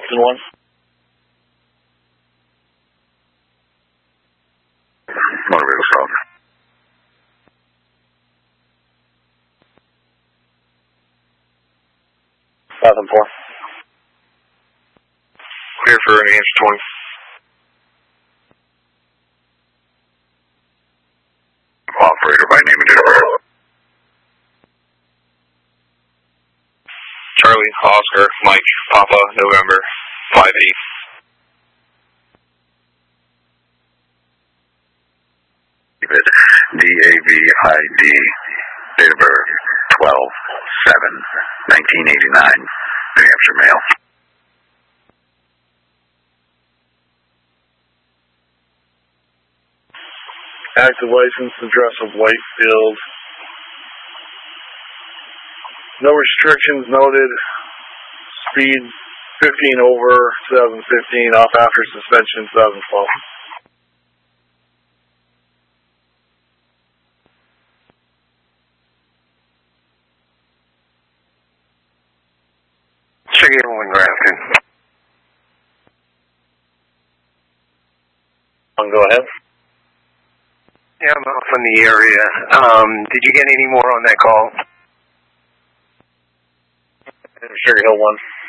Houston 1. Motor vehicle stop. Falcon 4. Clear for enhanced 20. Operator by name and date of birth. Charlie, Oscar, Mike, Papa, November, 5-8. DAVID, date of birth, 12/7/1989, New Hampshire male. Active license, address of Whitefield. No restrictions noted. Speed 15 over 2015, off after suspension 2012. Check in when Grafton. Go ahead. Yeah, I'm off in the area. Did you get any more on that call? Sugar Hill 1.